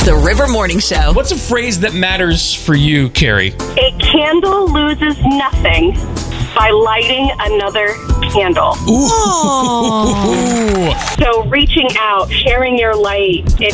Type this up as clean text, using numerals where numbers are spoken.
The River Morning Show. What's a phrase that matters for you, Carrie? A candle loses nothing by lighting another candle. Ooh. So reaching out, sharing your light, it